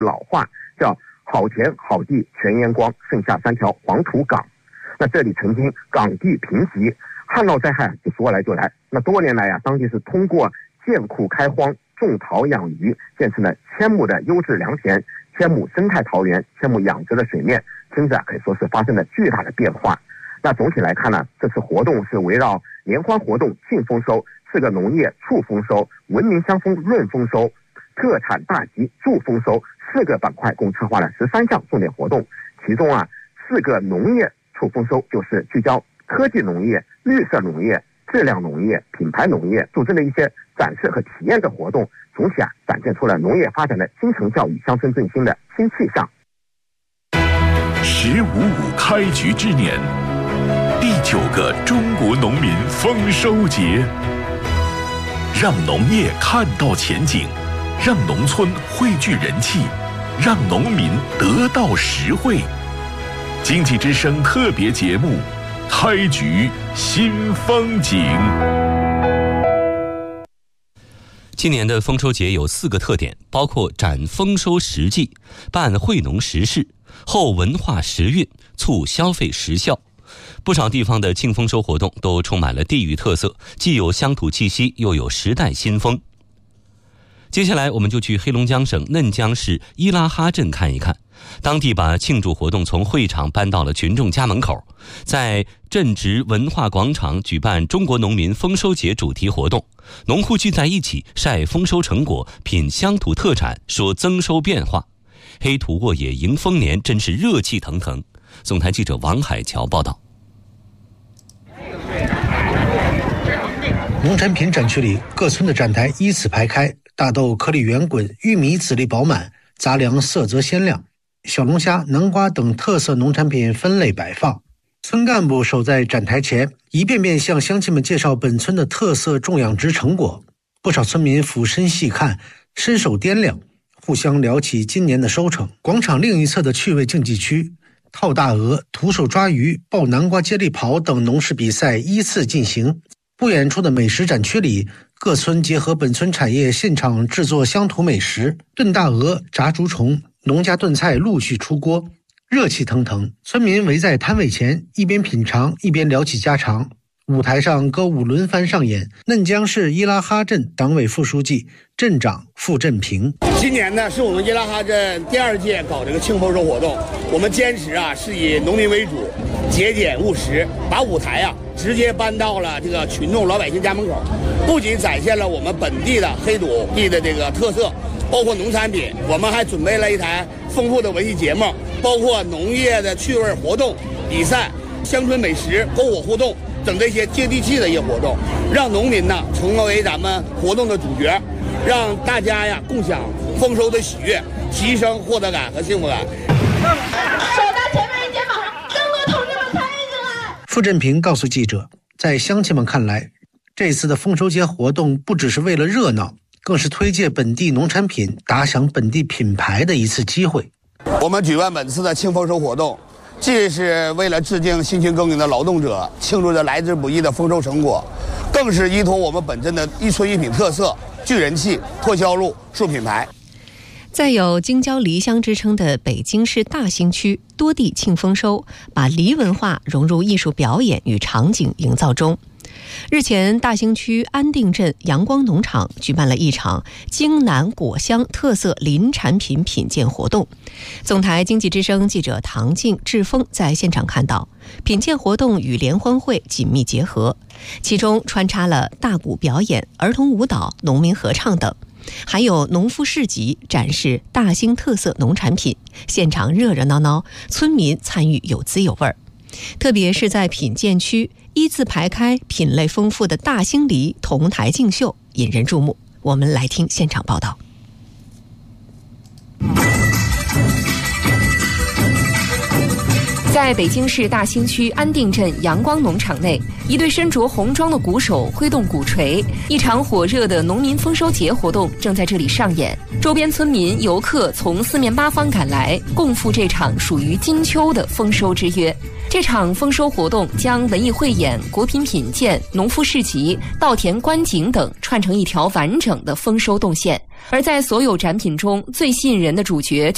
老话叫好田好地全烟光，剩下3条黄土岗。那这里曾经岗地贫瘠，旱涝灾害就说来就来。那多年来当地是通过建库开荒、种桃养鱼，建成了1000亩的优质良田、1000亩生态桃园、1000亩养殖的水面，甚至可以说是发生了巨大的变化。那总体来看呢，这次活动是围绕联欢活动、庆丰收、4个农业促丰收、文明相丰润丰收、特产大集助丰收4个板块，共策划了13项重点活动。其中4个农业促丰收就是聚焦科技农业、绿色农业、质量农业、品牌农业，组织了一些展示和体验的活动，总体展现出了农业发展的新成效与乡村振兴的新气象。 15.5开局之年，第9个中国农民丰收节，让农业看到前景，让农村汇聚人气，让农民得到实惠。经济之声特别节目，开局新风景。 今年的丰收节有4个特点，包括展丰收实际、办惠农实事、后文化时运、促消费实效。不少地方的庆丰收活动都充满了地域特色，既有乡土气息，又有时代新风。接下来我们就去黑龙江省嫩江市伊拉哈镇看一看，当地把庆祝活动从会场搬到了群众家门口，在镇直文化广场举办中国农民丰收节主题活动，农户聚在一起晒丰收成果，品乡土特产，说增收变化。黑土沃野迎丰年，真是热气腾腾。总台记者王海桥报道。 农产品展区里，各村的展台依次排开，大豆颗粒圆滚，玉米籽粒饱满，杂粮色泽鲜亮，小龙虾、南瓜等特色农产品分类摆放。村干部守在展台前，一遍遍向乡亲们介绍本村的特色种养殖成果。不少村民俯身细看，伸手掂量，互相聊起今年的收成。广场另一侧的趣味竞技区，套大鹅、徒手抓鱼、抱南瓜接力跑等农事比赛依次进行。不远处的美食展区里，各村结合本村产业，现场制作乡土美食，炖大鹅、炸竹虫、农家炖菜陆续出锅，热气腾腾。村民围在摊位前，一边品尝一边聊起家常。舞台上歌舞轮番上演。嫩江市伊拉哈镇党委副书记、镇长傅振平： 今年呢是我们伊拉哈镇第2届搞这个庆丰收活动，我们坚持是以农民为主，节俭务实，把舞台直接搬到了这个群众老百姓家门口，不仅展现了我们本地的黑土地的这个特色，包括农产品，我们还准备了一台丰富的文艺节目，包括农业的趣味活动、比赛、乡村美食、篝火互动等这些接地气的一些活动，让农民成为咱们活动的主角，让大家共享丰收的喜悦，提升获得感和幸福感。 手到前面一肩膀，更多同志们参与进来。 傅振平告诉记者，在乡亲们看来，这次的丰收节活动不只是为了热闹，更是推介本地农产品、打响本地品牌的一次机会。 我们举办本次的庆丰收活动，既是为了致敬辛勤耕耘的劳动者，庆祝着来之不易的丰收成果，更是依托我们本镇的一村一品特色，聚人气、拓销路、树品牌。 在有京郊梨乡之称的北京市大兴区，多地庆丰收，把梨文化融入艺术表演与场景营造中。日前，大兴区安定镇阳光农场举办了一场京南果香特色林产品品鉴活动。总台经济之声记者唐静、志峰在现场看到，品鉴活动与联欢会紧密结合，其中穿插了大鼓表演、儿童舞蹈、农民合唱等，还有农夫市集展示大兴特色农产品，现场热热闹闹，村民参与有滋有味。特别是在品鉴区，依次排开品类丰富的大兴梨同台竞秀，引人注目。我们来听现场报道。 在北京市大兴区安定镇阳光农场内，一队身着红装的鼓手挥动鼓槌，一场火热的农民丰收节活动正在这里上演。周边村民、游客从四面八方赶来，共赴这场属于金秋的丰收之约。这场丰收活动将文艺汇演、果品品鉴、农夫市集、稻田观景等串成一条完整的丰收动线。而在所有展品中，最吸引人的主角